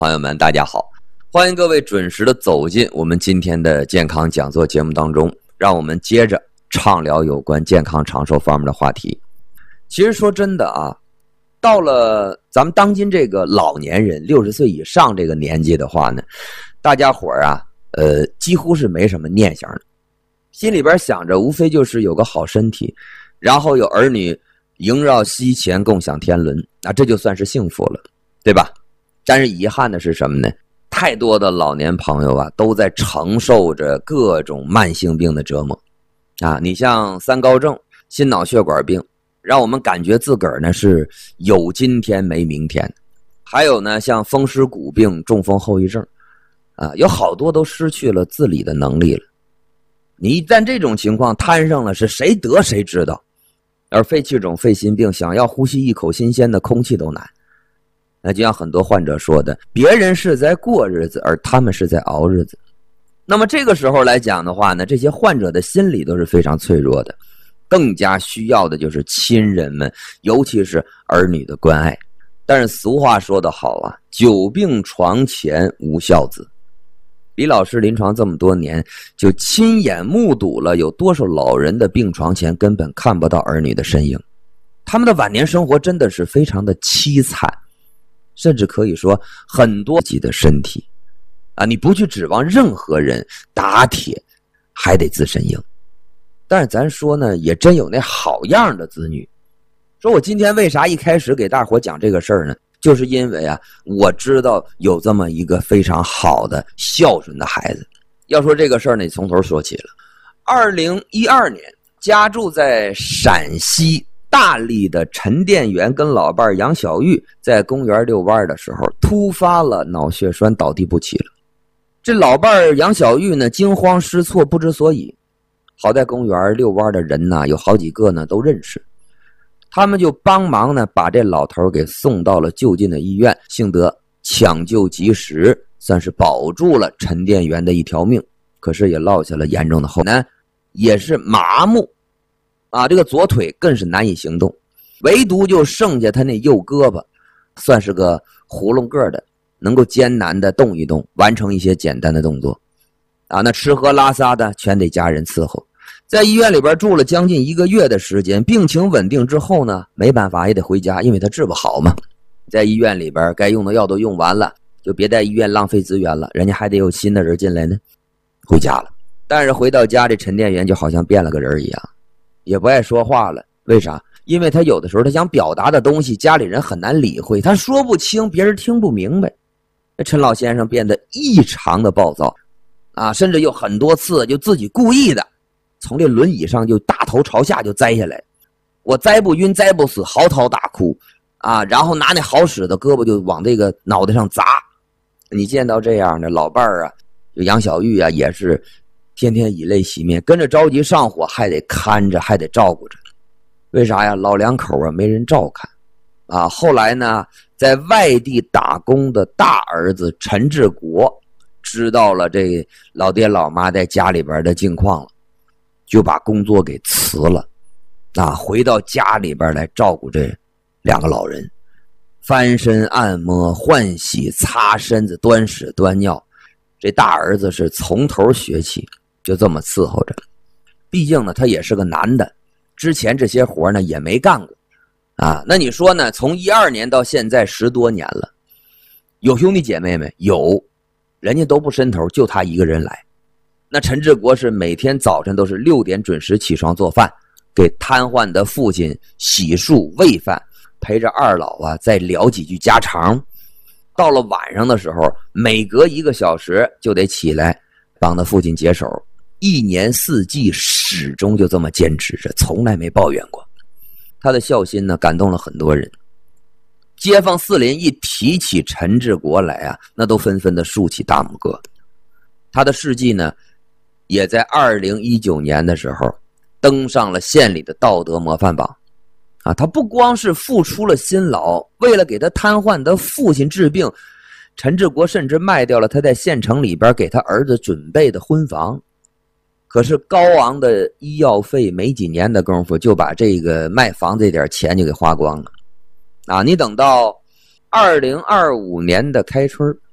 朋友们大家好，欢迎各位准时的走进我们今天的健康讲座节目当中，让我们接着畅聊有关健康长寿方面的话题。其实说真的啊，到了咱们当今这个老年人60岁以上这个年纪的话呢，大家伙儿啊几乎是没什么念想的，心里边想着无非就是有个好身体，然后有儿女萦绕膝前共享天伦，这就算是幸福了，对吧？但是遗憾的是什么呢？太多的老年朋友啊，都在承受着各种慢性病的折磨啊！你像三高症、心脑血管病，让我们感觉自个儿呢是有今天没明天。还有呢，像风湿骨病、中风后遗症啊，有好多都失去了自理的能力了。你一旦这种情况摊上了，是谁得谁知道。而肺气肿、肺心病，想要呼吸一口新鲜的空气都难。那就像很多患者说的，别人是在过日子，而他们是在熬日子。那么这个时候来讲的话呢，这些患者的心理都是非常脆弱的，更加需要的就是亲人们，尤其是儿女的关爱。但是俗话说得好啊，久病床前无孝子。李老师临床这么多年，就亲眼目睹了有多少老人的病床前根本看不到儿女的身影，他们的晚年生活真的是非常的凄惨，甚至可以说很多自己的身体啊，你不去指望任何人，打铁还得自身硬。但是咱说呢，也真有那好样的子女。说我今天为啥一开始给大伙讲这个事儿呢？就是因为啊，我知道有这么一个非常好的孝顺的孩子。要说这个事儿呢，从头说起了。2012年，家住在陕西大荔的陈殿元跟老伴杨小玉在公园遛弯的时候，突发了脑血栓，倒地不起了。这老伴杨小玉呢，惊慌失措，不知所以。好在公园遛弯的人呢，有好几个呢都认识，他们就帮忙呢，把这老头给送到了就近的医院，幸得抢救及时，算是保住了陈殿元的一条命。可是也落下了严重的后呢，也是麻木啊，这个左腿更是难以行动，唯独就剩下他那右胳膊，算是个囫囵个的，能够艰难的动一动，完成一些简单的动作啊。那吃喝拉撒的全得家人伺候。在医院里边住了将近1个月的时间，病情稳定之后呢，没办法也得回家，因为他治不好嘛。在医院里边该用的药都用完了，就别在医院浪费资源了，人家还得有新的人进来呢，回家了。但是回到家，这陈殿元就好像变了个人一样，也不爱说话了。为啥？因为他有的时候他想表达的东西，家里人很难理会，他说不清，别人听不明白。这陈老先生变得异常的暴躁啊，甚至有很多次就自己故意的从这轮椅上就大头朝下就栽下来，我栽不晕栽不死，嚎啕大哭啊，然后拿那好使的胳膊就往这个脑袋上砸。你见到这样的老伴儿啊，就杨小玉啊，也是天天以泪洗面，跟着着急上火，还得看着，还得照顾着。为啥呀？老两口啊没人照看啊。后来呢，在外地打工的大儿子陈志国知道了这老爹老妈在家里边的境况了，就把工作给辞了啊，回到家里边来照顾这2个老人，翻身按摩、换洗、擦身子、端屎端尿。这大儿子是从头学起，就这么伺候着。毕竟呢，他也是个男的，之前这些活呢也没干过啊。那你说呢？从12年到现在10多年了，有兄弟姐妹没？有，人家都不伸头，就他一个人来。那陈志国是每天早晨都是6点准时起床做饭，给瘫痪的父亲洗漱喂饭，陪着二老啊再聊几句家常。到了晚上的时候，每隔1个小时就得起来帮他父亲解手，1年4季始终就这么坚持着，从来没抱怨过。他的孝心呢，感动了很多人。街坊四邻一提起陈志国来啊，那都纷纷的竖起大拇哥。他的事迹呢，也在2019年的时候登上了县里的道德模范榜啊。他不光是付出了辛劳，为了给他瘫痪的父亲治病，陈志国甚至卖掉了他在县城里边给他儿子准备的婚房。可是高昂的医药费没几年的功夫就把这个卖房这点钱就给花光了啊！你等到2025年的开春，